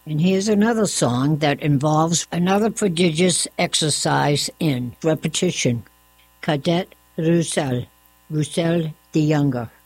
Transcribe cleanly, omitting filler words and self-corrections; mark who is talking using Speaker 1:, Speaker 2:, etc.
Speaker 1: And here's another song that involves another prodigious exercise in repetition. Cadet Roussel the Younger.